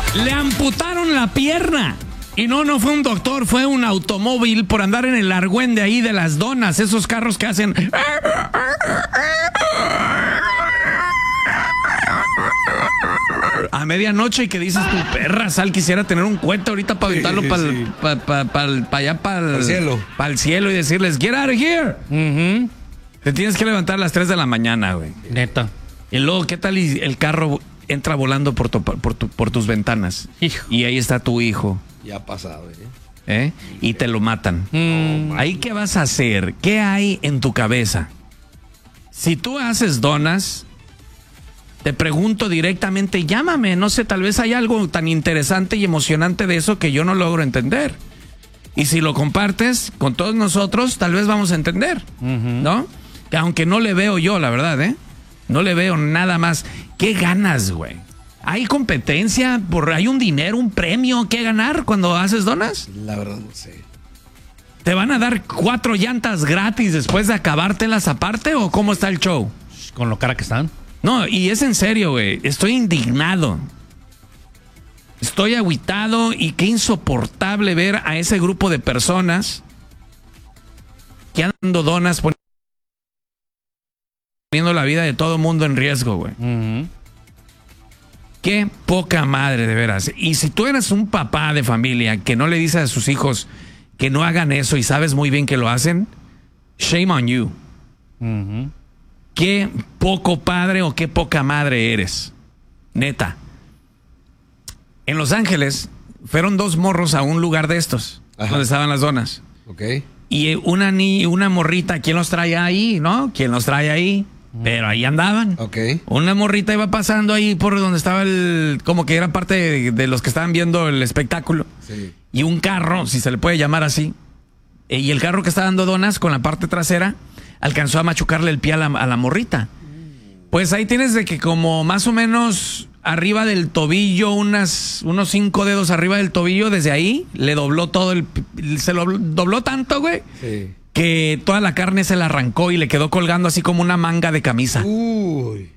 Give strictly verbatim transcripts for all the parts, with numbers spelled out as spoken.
Le amputaron la pierna. Y no, no fue un doctor, fue un automóvil por andar en el argüende ahí de las donas, esos carros que hacen... a medianoche y que dices tu perra, Sal, quisiera tener un cohete ahorita para aventarlo sí, para sí. pa, pa, pa, pa allá, para el cielo. Para el cielo y decirles, get out of here. Uh-huh. Te tienes que levantar a las tres de la mañana, güey. Neta. Y luego, ¿qué tal y el carro entra volando por, tu, por, tu, por tus ventanas? Hijo. Y ahí está tu hijo. Ya ha pasado, ¿eh? ¿Eh? Y te lo matan. Mm. ¿Ahí qué vas a hacer? ¿Qué hay en tu cabeza? Si tú haces donas, te pregunto directamente, llámame, no sé, tal vez hay algo tan interesante y emocionante de eso que yo no logro entender. Y si lo compartes con todos nosotros, tal vez vamos a entender, Uh-huh. ¿no? Que aunque no le veo yo, la verdad, ¿eh? No le veo nada más. ¿Qué ganas, güey? ¿Hay competencia? Por, ¿Hay un dinero, un premio que ganar cuando haces donas? La verdad no sé. ¿Te van a dar cuatro llantas gratis después de acabártelas aparte o cómo está el show? Con lo cara que están. No, y es en serio, güey. Estoy indignado. Estoy agüitado y qué insoportable ver a ese grupo de personas que andan dando donas poniendo la vida de todo mundo en riesgo, güey. Uh-huh. Qué poca madre, de veras. Y si tú eres un papá de familia que no le dice a sus hijos que no hagan eso y sabes muy bien que lo hacen, shame on you. Uh-huh. Qué poco padre o qué poca madre eres. Neta. En Los Ángeles fueron dos morros a un lugar de estos, Ajá. donde estaban las donas. Ok. Y una ni una morrita, ¿quién los trae ahí, no? ¿Quién los trae ahí? Pero ahí andaban. Ok. Una morrita iba pasando ahí por donde estaba el... como que era parte de, de los que estaban viendo el espectáculo. Sí. Y un carro, si se le puede llamar así, y el carro que está dando donas con la parte trasera alcanzó a machucarle el pie a la, a la morrita. Pues ahí tienes de que como más o menos arriba del tobillo, unas, unos cinco dedos arriba del tobillo, desde ahí le dobló todo el... se lo dobló tanto, güey, Sí. que toda la carne se la arrancó y le quedó colgando así como una manga de camisa. Uy.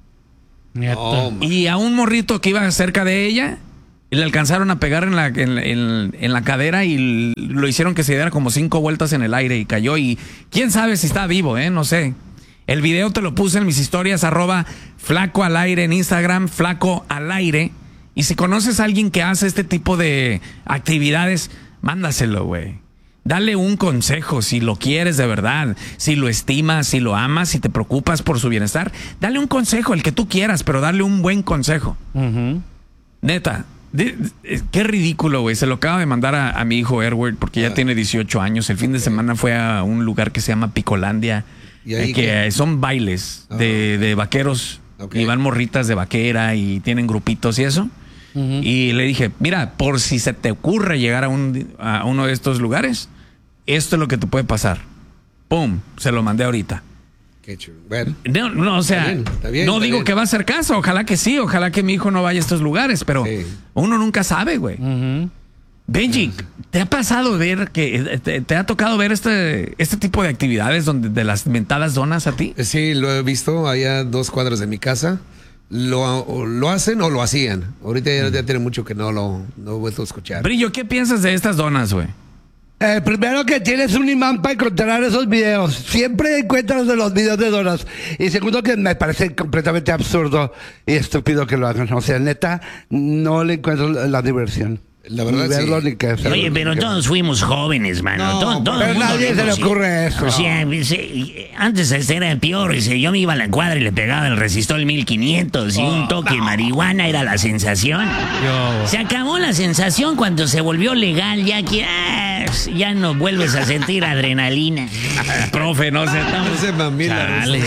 Neta. No, man. Y a un morrito que iba cerca de ella, le alcanzaron a pegar en la, en, en- en la cadera y lo hicieron que se diera como cinco vueltas en el aire y cayó. Y quién sabe si está vivo, ¿eh? No sé. El video te lo puse en mis historias, arroba flaco al aire en Instagram, flaco al aire. Y si conoces a alguien que hace este tipo de actividades, mándaselo, güey. Dale un consejo si lo quieres de verdad, si lo estimas, si lo amas, si te preocupas por su bienestar. Dale un consejo, el que tú quieras, pero dale un buen consejo. Uh-huh. Neta, de- de- qué ridículo, güey. Se lo acabo de mandar a, a mi hijo Edward porque ya Ah. tiene dieciocho años. El fin de semana fue a un lugar que se llama Picolandia, ¿Y ahí eh, que qué? son bailes de, de vaqueros. Ok. Y van morritas de vaquera y tienen grupitos y eso. Uh-huh. Y le dije, mira, por si se te ocurre llegar a, un, a uno de estos lugares, esto es lo que te puede pasar. Pum, se lo mandé ahorita. Qué chulo. Bueno. No, no, o sea, Está bien, está bien, no está digo bien. que va a hacer caso, ojalá que sí, ojalá que mi hijo no vaya a estos lugares, pero Sí. uno nunca sabe, güey. Uh-huh. Benji, ¿te ha pasado ver que te, te ha tocado ver este, este tipo de actividades donde de las mentadas donas a ti? Sí, lo he visto allá a dos cuadras de mi casa. Lo, o lo hacen o lo hacían. Ahorita ya, ya tiene mucho que no lo no he vuelto a escuchar. Brillo, ¿qué piensas de estas donas, güey? Eh, primero que tienes un imán para encontrar esos videos. Siempre encuentras de los videos de donas. Y segundo que me parece completamente absurdo y estúpido que lo hagan. O sea, neta, no le encuentro la, la diversión. La verdad, ni verlo sí. ni que hacerlo. Oye, pero ni que- todos fuimos jóvenes, mano. No, todo, todo pero el mundo nadie se le vimos, sí. ocurre eso. O sea, sí, antes este era el peor. Dice, yo me iba a la cuadra y le pegaba el resistol mil quinientos y un toque de marihuana era la sensación. Yo. Se acabó la sensación cuando se volvió legal, ya que ah, ya no vuelves a sentir adrenalina. Profe, no sé. No se mamila. Chale.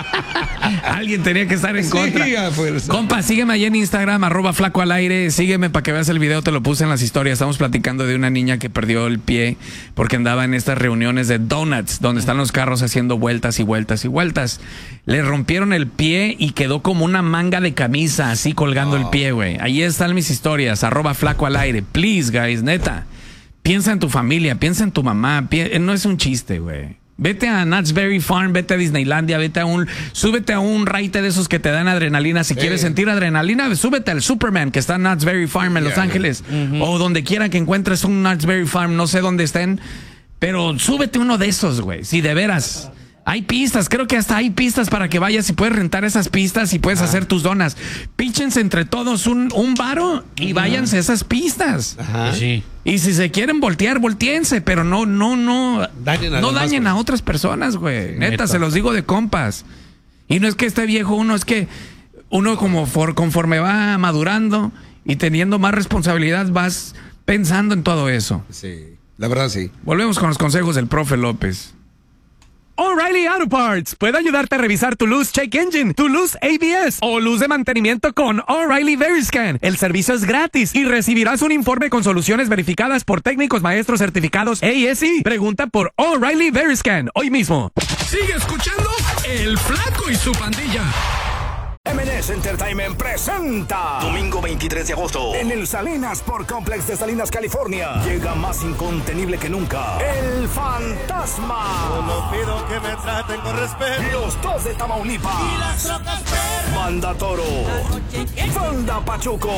Alguien tenía que estar en Sí, contra. a fuerza. Compa, sígueme allá en Instagram, arroba flaco al aire. Sígueme para que veas el video, te lo puse en las historias. Estamos platicando de una niña que perdió el pie porque andaba en estas reuniones de donuts, donde están los carros haciendo vueltas y vueltas y vueltas. Le rompieron el pie y quedó como una manga de camisa, así colgando el pie, güey. Ahí están mis historias, arroba flaco al aire. Please, guys, neta. Piensa en tu familia, piensa en tu mamá. pi- No es un chiste, güey. Vete a Knott's Berry Farm, vete a Disneylandia, vete a un, súbete a un raite de esos que te dan adrenalina. Si Eh. quieres sentir adrenalina, súbete al Superman que está en Knott's Berry Farm en Los Yeah. Ángeles. O donde quiera que encuentres un Knott's Berry Farm, no sé dónde estén. Pero súbete uno de esos, güey. Si de veras. Hay pistas, creo que hasta hay pistas para que vayas y puedes rentar esas pistas y puedes hacer tus donas. Píchense entre todos un, un varo y váyanse a esas pistas. Ajá. Sí. Y si se quieren voltear, volteense, pero no, no, no, Dañen a no los más, dañen güey. a otras personas, güey. Neta, neta. se los digo de compas. Y no es que esté viejo uno, es que uno como for- conforme va madurando y teniendo más responsabilidad, vas pensando en todo eso. Sí, la verdad sí. Volvemos con los consejos del profe López. O'Reilly Auto Parts puede ayudarte a revisar tu luz check engine, tu luz A B S o luz de mantenimiento con O'Reilly Veriscan. El servicio es gratis y recibirás un informe con soluciones verificadas por técnicos maestros certificados A S I. Pregunta por O'Reilly Veriscan hoy mismo. Sigue escuchando El Flaco y su pandilla. M and S Entertainment presenta Domingo veintitrés de agosto. en el Salinas Sport Complex de Salinas, California. Llega más incontenible que nunca El Fantasma. No pido que me traten con respeto. Los dos de Tamaulipas. Banda Toro. Banda Pachuco.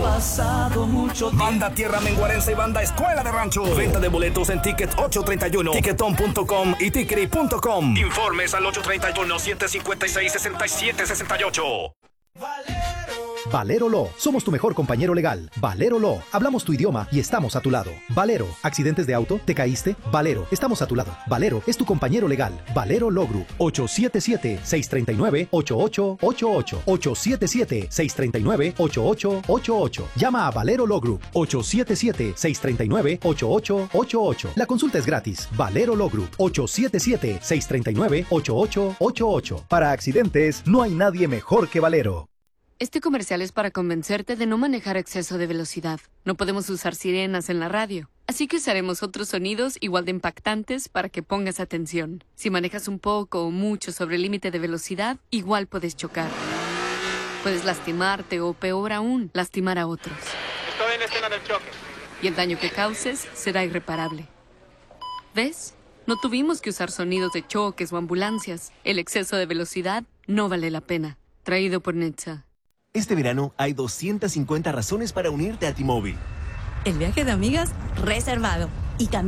Banda Tierra Menguarense y Banda Escuela de Rancho. Venta de boletos en Ticket ocho treinta y uno, Ticketon punto com y Tickery punto com. Informes al ocho treinta y uno, siete cincuenta y seis, sesenta y siete sesenta y ocho. Valero Law, somos tu mejor compañero legal. Valero Law, hablamos tu idioma y estamos a tu lado. Valero, accidentes de auto, te caíste, Valero, estamos a tu lado. Valero es tu compañero legal. Valero Law Group, ocho siete siete, seis tres nueve, ocho ocho ocho ocho, ocho siete siete, seis tres nueve, ocho ocho ocho ocho. Llama a Valero Law Group, ocho siete siete, seis tres nueve, ocho ocho ocho ocho. La consulta es gratis. Valero Law Group, ocho siete siete, seis tres nueve, ocho ocho ocho ocho. Para accidentes, no hay nadie mejor que Valero. Este comercial es para convencerte de no manejar a exceso de velocidad. No podemos usar sirenas en la radio, así que usaremos otros sonidos igual de impactantes para que pongas atención. Si manejas un poco o mucho sobre el límite de velocidad, igual puedes chocar. Puedes lastimarte o, peor aún, lastimar a otros. Estoy en la escena del choque. Y el daño que causes será irreparable. ¿Ves? No tuvimos que usar sonidos de choques o ambulancias. El exceso de velocidad no vale la pena. Traído por Netza. Este verano hay doscientas cincuenta razones para unirte a T-Mobile. El viaje de amigas reservado. Y también